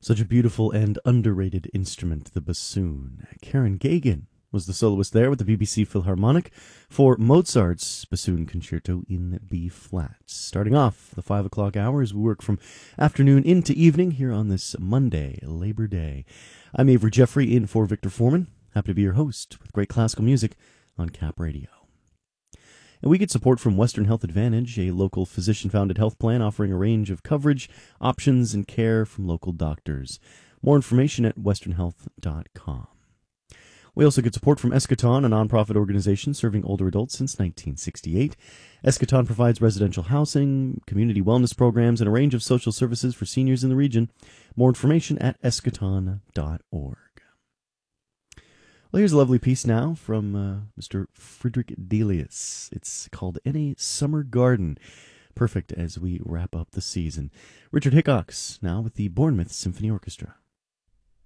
Such a beautiful and underrated instrument, the bassoon. Karen Gagan was the soloist there with the BBC Philharmonic for Mozart's Bassoon Concerto in B-flat. Starting off the 5 o'clock hour as we work from afternoon into evening here on this Monday, Labor Day. I'm Avery Jeffrey in for Victor Foreman. Happy to be your host with great classical music on Cap Radio. And we get support from Western Health Advantage, a local physician-founded health plan offering a range of coverage, options, and care from local doctors. More information at westernhealth.com. We also get support from Eschaton, a nonprofit organization serving older adults since 1968. Eschaton provides residential housing, community wellness programs, and a range of social services for seniors in the region. More information at eschaton.org. Well, here's a lovely piece now from Mr. Friedrich Delius. It's called In a Summer Garden. Perfect as we wrap up the season. Richard Hickox now with the Bournemouth Symphony Orchestra.